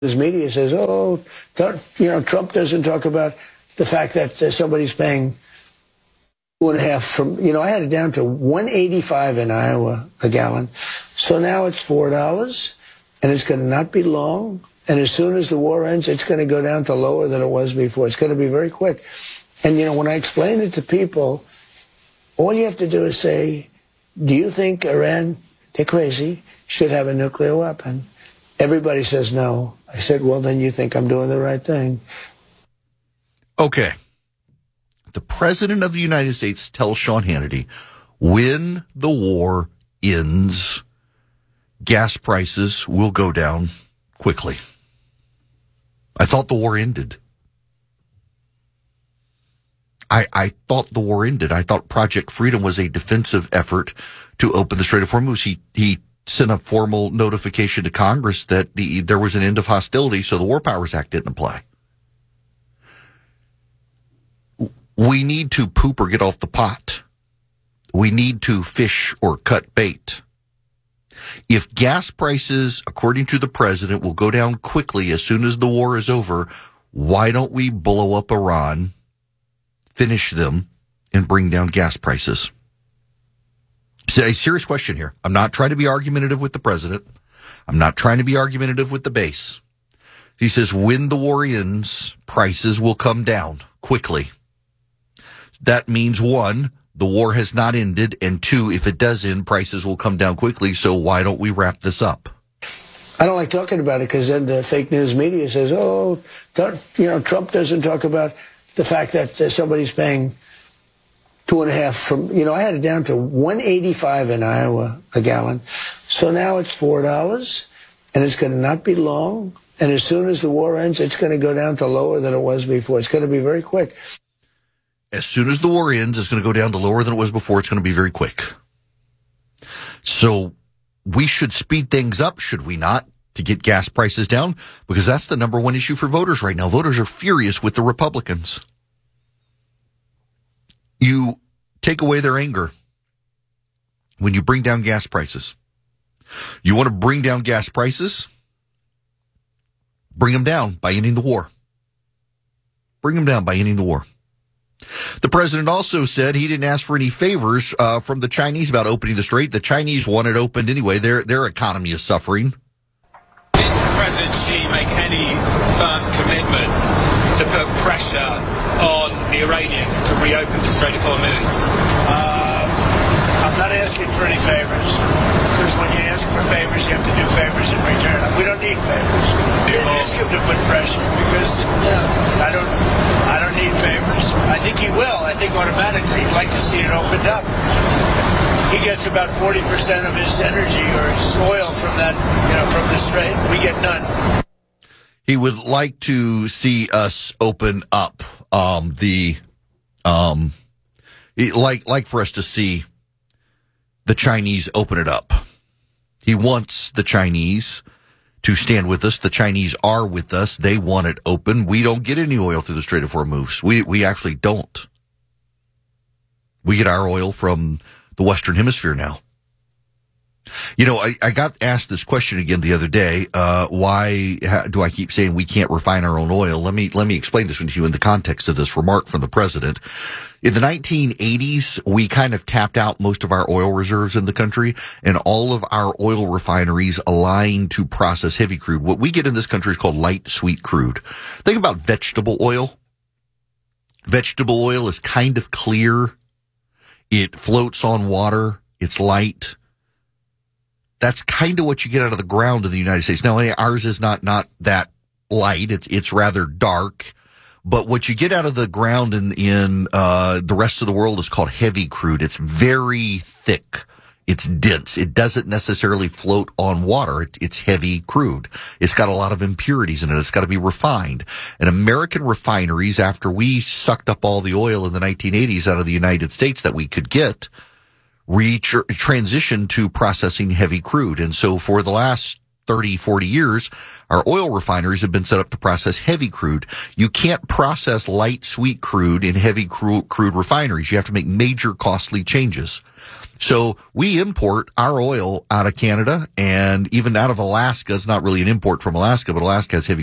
His media says, Trump doesn't talk about the fact that somebody's paying 2.5 from, I had it down to 185 in Iowa a gallon. So now it's $4, and it's going to not be long. And as soon as the war ends, it's going to go down to lower than it was before. It's going to be very quick. And, when I explain it to people, all you have to do is say, do you think Iran, they're crazy, should have a nuclear weapon? Everybody says no. I said, well, then you think I'm doing the right thing. Okay. The President of the United States tells Sean Hannity, when the war ends, gas prices will go down quickly. I thought the war ended. I thought the war ended. I thought Project Freedom was a defensive effort to open the Strait of Hormuz. He sent a formal notification to Congress that there was an end of hostility, so the War Powers Act didn't apply. We need to poop or get off the pot. We need to fish or cut bait. If gas prices, according to the president, will go down quickly as soon as the war is over, why don't we blow up Iran, finish them, and bring down gas prices? It's a serious question here. I'm not trying to be argumentative with the president. I'm not trying to be argumentative with the base. He says when the war ends, prices will come down quickly. That means, one, the war has not ended, and two, if it does end, prices will come down quickly. So why don't we wrap this up? I don't like talking about it because then the fake news media says, Trump doesn't talk about the fact that somebody's paying 2.5 from, I had it down to 185 in Iowa a gallon. So now it's $4, and it's going to not be long. And as soon as the war ends, it's going to go down to lower than it was before. It's going to be very quick. As soon as the war ends, it's going to go down to lower than it was before. It's going to be very quick. So we should speed things up, should we not, to get gas prices down? Because that's the number one issue for voters right now. Voters are furious with the Republicans. You take away their anger when you bring down gas prices. You want to bring down gas prices? Bring them down by ending the war. Bring them down by ending the war. The president also said he didn't ask for any favors from the Chinese about opening the strait. The Chinese want it opened anyway. Their economy is suffering. Did President Xi make any firm commitment to put pressure on the Iranians to reopen the Strait of Hormuz? I'm not asking for any favors, because when you ask for favors, you have to do favors in return. We don't need favors. You didn't ask him to put pressure, because I don't need favors. I think he will. I think automatically he'd like to see it opened up. He gets about 40% of his energy or his oil from that, from the strait. We get none. He would like to see us open up like for us to see the Chinese open it up. He wants the Chinese to stand with us. The Chinese are with us. They want it open. We don't get any oil through the Strait of Hormuz. We actually don't. We get our oil from the Western Hemisphere now. I got asked this question again the other day. Why do I keep saying we can't refine our own oil? Let me explain this to you in the context of this remark from the president. In the 1980s, we kind of tapped out most of our oil reserves in the country, and all of our oil refineries aligned to process heavy crude. What we get in this country is called light sweet crude. Think about vegetable oil. Vegetable oil is kind of clear. It floats on water. It's light. That's kind of what you get out of the ground in the United States. Now, ours is not that light. It's rather dark. But what you get out of the ground in the rest of the world is called heavy crude. It's very thick. It's dense. It doesn't necessarily float on water. It's heavy crude. It's got a lot of impurities in it. It's got to be refined. And American refineries, after we sucked up all the oil in the 1980s out of the United States that we could get, transitioned to processing heavy crude. And so for the last 30, 40 years, our oil refineries have been set up to process heavy crude. You can't process light, sweet crude in heavy crude refineries. You have to make major costly changes. So we import our oil out of Canada and even out of Alaska. It's not really an import from Alaska, but Alaska has heavy